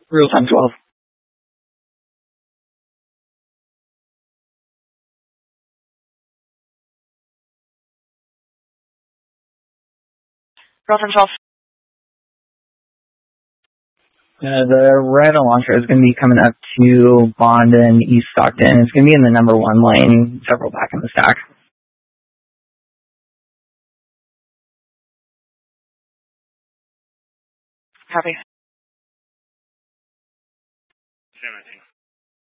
Real time 12. Real time 12. The red Elantra is going to be coming up to Bond and East Stockton. It's going to be in the number 1 lane, several back in the stack. Copy.